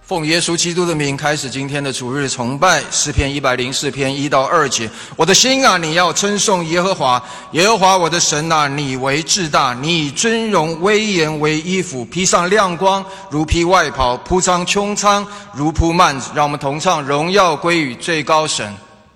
奉耶稣基督的名开始今天的主日崇拜，诗篇104篇1到2节。我的心啊，你要称颂耶和华，耶和华我的神啊，你为至大，你以尊荣威严为衣服，披上亮光如披外袍，铺上穹苍如铺幔子。让我们同唱，荣耀归于最高神。